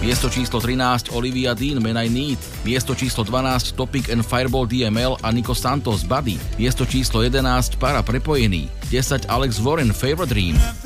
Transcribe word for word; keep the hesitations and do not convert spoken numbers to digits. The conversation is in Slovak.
Miesto číslo trinásť Olivia Dean, Man I Need. Miesto číslo dvanásť Topic and Fireball D M L a Nico Santos, Buddy. Miesto číslo jedenásť Para Prepojený. desať Alex Warren, Favorite Dream.